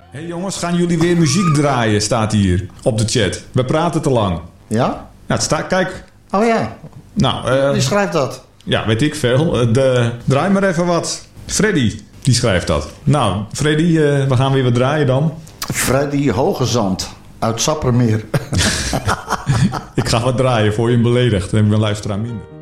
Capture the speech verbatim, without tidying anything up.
Hé hey jongens, gaan jullie weer muziek draaien, staat hier op de chat. We praten te lang. Ja? Nou, het staat, kijk. Oh ja. Nou, uh, Wie schrijft dat? Ja, weet ik veel. De, draai maar even wat. Freddy, die schrijft dat. Nou, Freddy, uh, we gaan weer wat draaien dan. Freddy Hogezand uit Sappermeer. Ik ga wat draaien voor je hem beledigt. Dan heb ik een luisteraar minder.